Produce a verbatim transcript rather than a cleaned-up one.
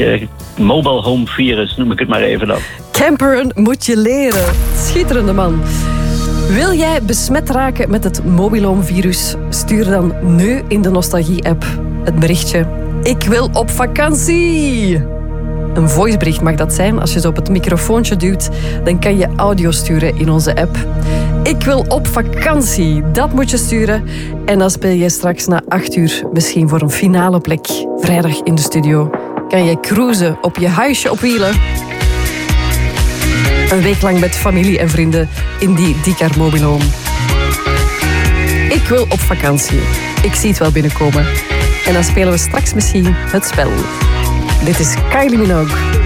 uh, mobile home virus, noem ik het maar even dan. Camperen moet je leren. Schitterende man. Wil jij besmet raken met het mobile home virus? Stuur dan nu in de Nostalgie-app het berichtje: ik wil op vakantie. Een voicebericht mag dat zijn. Als je zo op het microfoontje duwt, dan kan je audio sturen in onze app. Ik wil op vakantie. Dat moet je sturen. En dan speel je straks na acht uur misschien voor een finale plek. Vrijdag in de studio. Kan je cruisen op je huisje op wielen. Een week lang met familie en vrienden in die Dikar Mobile Home. Ik wil op vakantie. Ik zie het wel binnenkomen. En dan spelen we straks misschien het spel. Dit is Kylie Minogue.